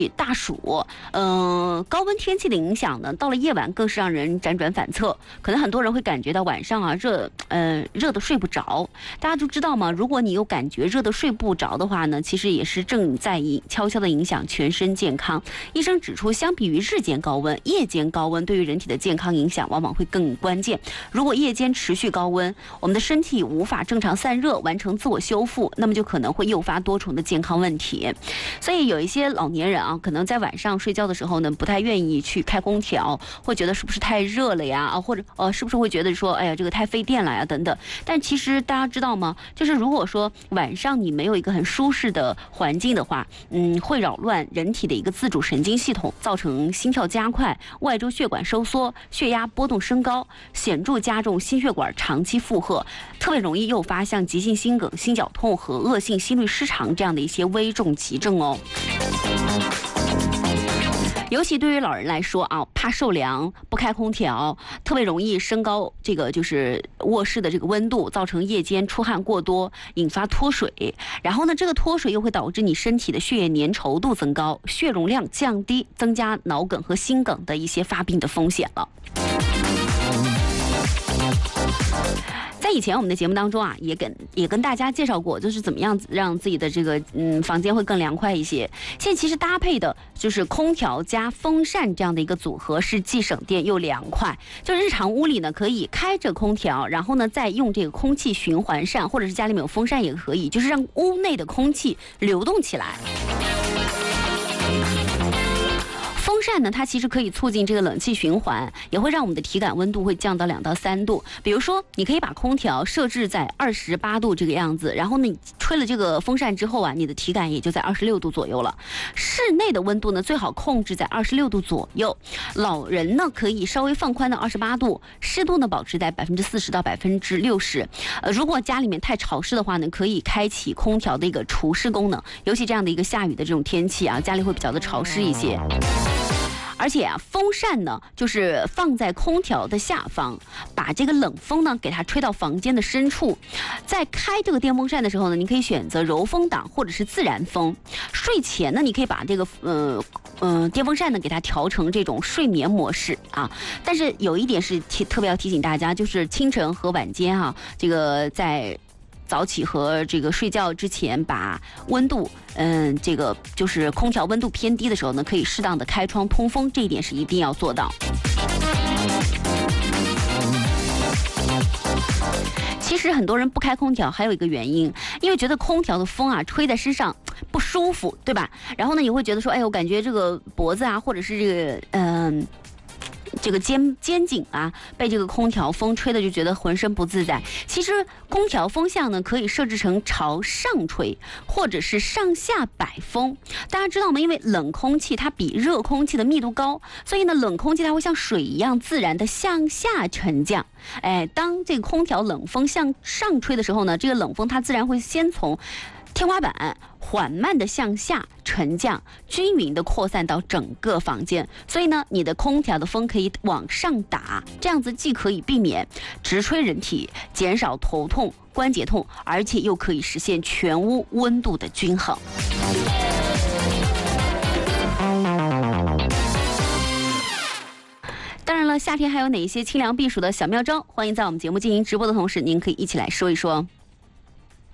大暑，高温天气的影响呢，到了夜晚更是让人辗转反侧。可能很多人会感觉到晚上啊热得睡不着。大家都知道吗？如果你有感觉热得睡不着的话呢，其实也是正在悄悄的影响全身健康。医生指出，相比于日间高温，夜间高温对于人体的健康影响往往会更关键。如果夜间持续高温，我们的身体无法正常散热，完成自我修复，那么就可能会诱发多重的健康问题。所以有一些老年人啊，可能在晚上睡觉的时候呢，不太愿意去开空调，会觉得是不是太热了呀？或者是不是会觉得说，哎呀，这个太费电了呀，等等。但其实大家知道吗？就是如果说晚上你没有一个很舒适的环境的话，会扰乱人体的一个自主神经系统，造成心跳加快、外周血管收缩、血压波动升高，显著加重心血管长期负荷，特别容易诱发像急性心梗、心绞痛和恶性心律失常这样的一些危重急症哦。尤其对于老人来说啊，怕受凉，不开空调，特别容易升高这个就是卧室的这个温度，造成夜间出汗过多，引发脱水。然后呢，这个脱水又会导致你身体的血液粘稠度增高，血容量降低，增加脑梗和心梗的一些发病的风险了。在以前我们的节目当中啊，也跟大家介绍过，就是怎么样让自己的这个房间会更凉快一些。现在其实搭配的就是空调加风扇这样的一个组合，是既省电又凉快。就日常屋里呢，可以开着空调，然后呢再用这个空气循环扇，或者是家里面有风扇也可以，就是让屋内的空气流动起来。风扇呢，它其实可以促进这个冷气循环，也会让我们的体感温度会降到2到3度。比如说，你可以把空调设置在28度这个样子，然后呢，你吹了这个风扇之后啊，你的体感也就在26度左右了。室内的温度呢，最好控制在26度左右。老人呢，可以稍微放宽到28度，湿度呢保持在40%到60%。如果家里面太潮湿的话呢，可以开启空调的一个除湿功能。尤其这样的一个下雨的这种天气啊，家里会比较的潮湿一些。而且啊，风扇呢，就是放在空调的下方，把这个冷风呢给它吹到房间的深处。在开这个电风扇的时候呢，你可以选择柔风档或者是自然风。睡前呢，你可以把这个电风扇呢给它调成这种睡眠模式啊。但是有一点是特别要提醒大家，就是清晨和晚间啊，这个在早起和这个睡觉之前，把温度，这个就是空调温度偏低的时候呢，可以适当的开窗通风，这一点是一定要做到。其实很多人不开空调还有一个原因，因为觉得空调的风啊吹在身上不舒服，对吧？然后呢，也会觉得说，哎，我感觉这个脖子啊，或者是这个这个肩颈啊，被这个空调风吹的就觉得浑身不自在。其实空调风向呢，可以设置成朝上吹，或者是上下摆风。大家知道吗？因为冷空气它比热空气的密度高，所以呢，冷空气它会像水一样自然的向下沉降。当这个空调冷风向上吹的时候呢，这个冷风它自然会先从天花板缓慢的向下沉降，均匀的扩散到整个房间。所以呢，你的空调的风可以往上打，这样子既可以避免直吹人体，减少头痛、关节痛，而且又可以实现全屋温度的均衡。当然了，夏天还有哪些清凉避暑的小妙招？欢迎在我们节目进行直播的同时，您可以一起来说一说。